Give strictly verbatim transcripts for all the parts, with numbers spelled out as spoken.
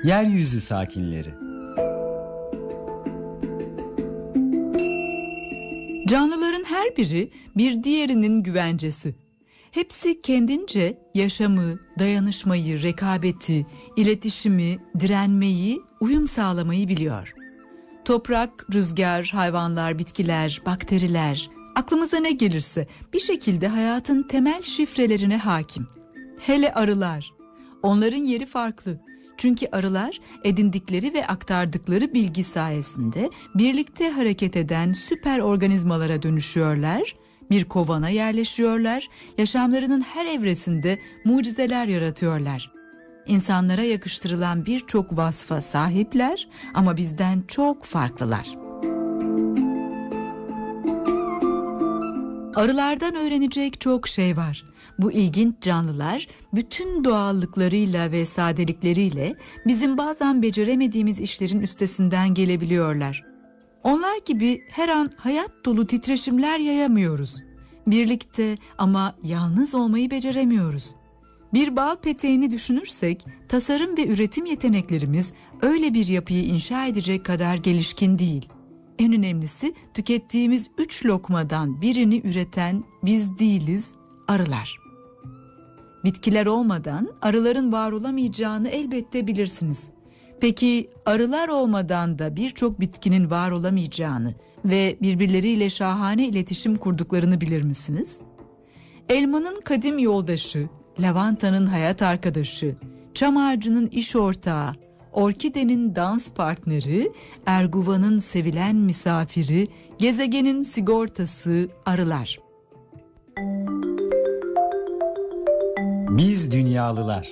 Yeryüzü sakinleri. Canlıların her biri bir diğerinin güvencesi. Hepsi kendince yaşamı, dayanışmayı, rekabeti, iletişimi, direnmeyi, uyum sağlamayı biliyor. Toprak, rüzgar, hayvanlar, bitkiler, bakteriler, aklımıza ne gelirse bir şekilde hayatın temel şifrelerine hakim. Hele arılar. Onların yeri farklı. Çünkü arılar edindikleri ve aktardıkları bilgi sayesinde birlikte hareket eden süper organizmalara dönüşüyorlar, bir kovana yerleşiyorlar, yaşamlarının her evresinde mucizeler yaratıyorlar. İnsanlara yakıştırılan birçok vasfa sahipler ama bizden çok farklılar. Arılardan öğrenecek çok şey var. Bu ilginç canlılar bütün doğallıklarıyla ve sadelikleriyle bizim bazen beceremediğimiz işlerin üstesinden gelebiliyorlar. Onlar gibi her an hayat dolu titreşimler yayamıyoruz. Birlikte ama yalnız olmayı beceremiyoruz. Bir bal peteğini düşünürsek tasarım ve üretim yeteneklerimiz öyle bir yapıyı inşa edecek kadar gelişkin değil. En önemlisi tükettiğimiz üç lokmadan birini üreten biz değiliz, arılar. Bitkiler olmadan arıların var olamayacağını elbette bilirsiniz. Peki arılar olmadan da birçok bitkinin var olamayacağını ve birbirleriyle şahane iletişim kurduklarını bilir misiniz? Elmanın kadim yoldaşı, lavantanın hayat arkadaşı, çam ağacının iş ortağı, orkidenin dans partneri, erguvanın sevilen misafiri, gezegenin sigortası arılar. Biz dünyalılar.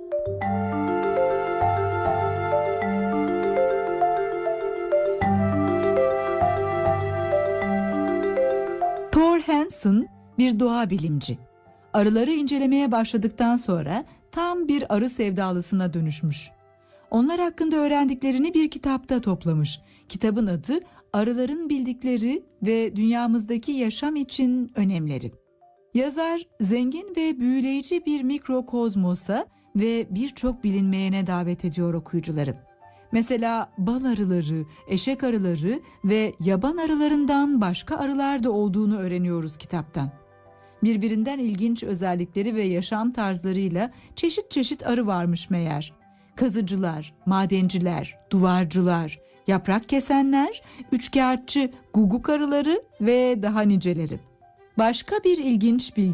Thor Hansen bir doğa bilimci. Arıları incelemeye başladıktan sonra tam bir arı sevdalısına dönüşmüş. Onlar hakkında öğrendiklerini bir kitapta toplamış. Kitabın adı Arıların Bildikleri ve Dünyamızdaki Yaşam için Önemleri. Yazar zengin ve büyüleyici bir mikrokozmosa ve birçok bilinmeyene davet ediyor okuyucuları. Mesela bal arıları, eşek arıları ve yaban arılarından başka arılar da olduğunu öğreniyoruz kitaptan. Birbirinden ilginç özellikleri ve yaşam tarzlarıyla çeşit çeşit arı varmış meğer. Kazıcılar, madenciler, duvarcılar, yaprak kesenler, üçkağıtçı guguk arıları ve daha niceleri. Başka bir ilginç bilgi